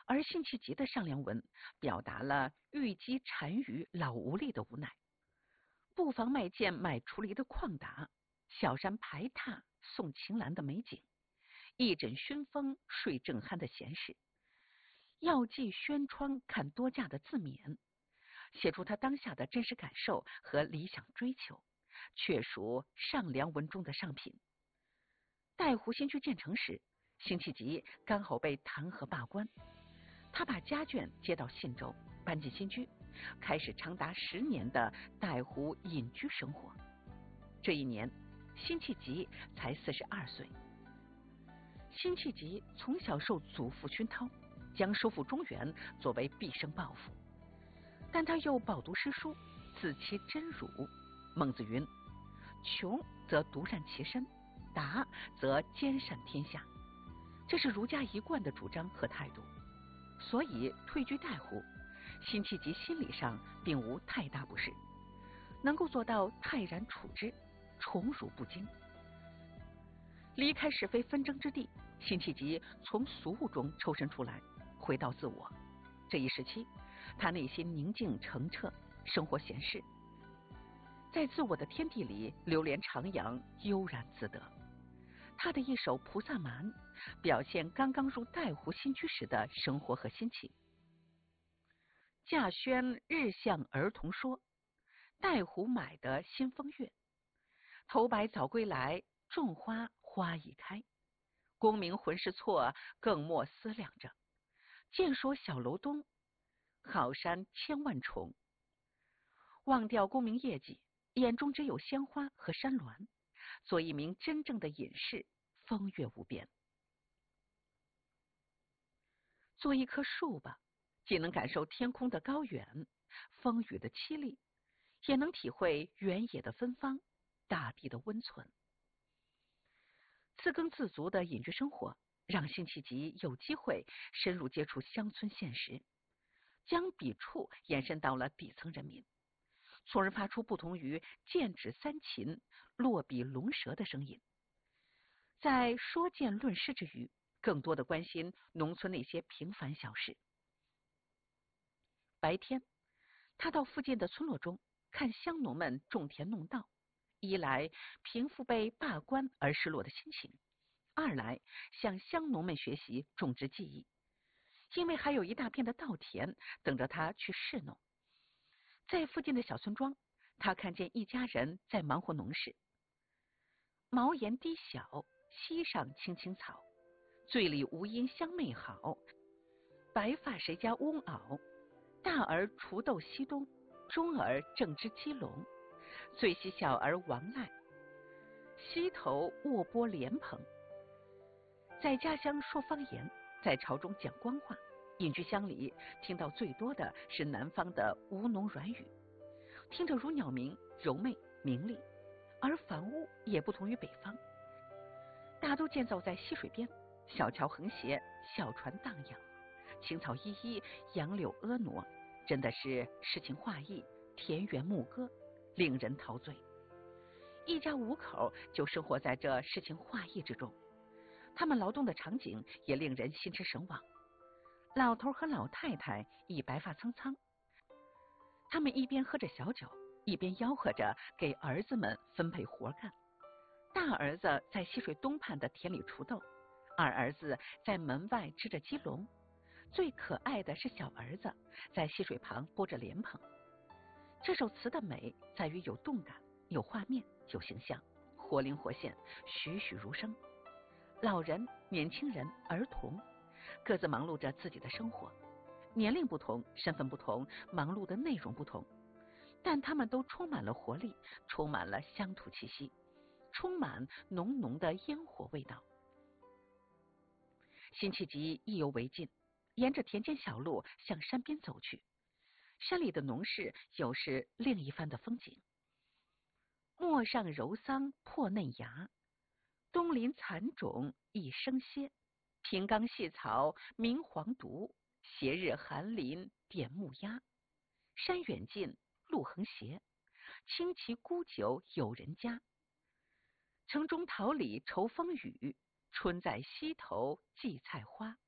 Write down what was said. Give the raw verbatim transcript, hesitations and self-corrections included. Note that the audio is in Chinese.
而辛弃疾的上梁文表达了虞姬单于老无力的无奈，布防卖剑买锄犁的旷达，小山排闼送晴岚的美景，一枕熏风睡正酣的闲适，药剂轩窗看多架的自勉，写出他当下的真实感受和理想追求，确属上梁文中的上品。带湖新区建成时，辛弃疾刚好被弹劾罢官，他把家眷接到信州，搬进新居，开始长达十年的带湖隐居生活。这一年，辛弃疾才四十二岁。辛弃疾从小受祖父熏陶，将收复中原作为毕生抱负，但他又饱读诗书，自欺真儒。孟子云：穷则独善其身，达则兼善天下，这是儒家一贯的主张和态度。所以退居带湖，辛弃疾心理上并无太大不适，能够做到泰然处之，宠辱不惊。离开是非纷争之地，辛弃疾从俗物中抽身出来，回到自我。这一时期，他内心宁静澄澈，生活闲适，在自我的天地里流连徜徉，悠然自得。他的一首《菩萨蛮》表现刚刚入带湖新居时的生活和心情。稼轩日向儿童说，带湖买的新风月。头白早归来，种花花已开。功名浑是错，更莫思量着。见说小楼东，好山千万重。忘掉功名业绩，眼中只有鲜花和山峦，做一名真正的隐士，风月无边。做一棵树吧，既能感受天空的高远，风雨的凄厉，也能体会原野的芬芳，大地的温存。自耕自足的隐居生活，让辛弃疾有机会深入接触乡村现实，将笔触延伸到了底层人民，从而发出不同于剑指三秦、落笔龙蛇的声音。在说剑论诗之余，更多的关心农村那些平凡小事。白天，他到附近的村落中看乡农们种田弄稻，一来平复被罢官而失落的心情，二来向乡农们学习种植技艺，因为还有一大片的稻田等着他去试弄。在附近的小村庄，他看见一家人在忙活农事。茅檐低小，溪上青青草，醉里吴音相媚好。白发谁家翁媪，大儿锄豆溪东，中儿正织鸡笼，最喜小儿王赖，溪头卧剥莲蓬。在家乡说方言，在朝中讲官话，隐居乡里听到最多的是南方的吴侬软语，听着如鸟鸣，柔媚明丽。而房屋也不同于北方，大都建造在溪水边，小桥横斜，小船荡漾，青草依依，杨柳婀娜，真的是诗情画意，田园牧歌，令人陶醉。一家五口就生活在这诗情画意之中，他们劳动的场景也令人心驰神往。老头和老太太已白发苍苍，他们一边喝着小酒，一边吆喝着给儿子们分配活干。大儿子在溪水东畔的田里锄豆，二儿子在门外织着鸡笼，最可爱的是小儿子在溪水旁拨着莲蓬。这首词的美在于有动感，有画面，有形象，活灵活现，栩栩如生。老人、年轻人、儿童各自忙碌着自己的生活，年龄不同，身份不同，忙碌的内容不同，但他们都充满了活力，充满了乡土气息，充满浓浓的烟火味道。辛弃疾意犹未尽，沿着田间小路向山边走去。山里的农事又是另一番的风景。陌上柔桑破嫩芽，东临蚕种一生歇。平冈细草明黄毒，斜日寒林点木鸦。山远近路横斜，轻骑孤酒有人家。城中桃李愁风雨，春在溪头荠菜花。